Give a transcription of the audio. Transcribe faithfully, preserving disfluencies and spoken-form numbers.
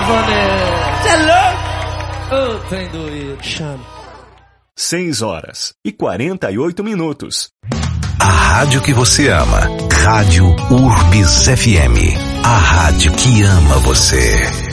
Mané. Cê é louco? Ô, oh, trem doido. Chama. seis horas e quarenta e oito minutos. A rádio que você ama. Rádio Urbis F M. A rádio que ama você.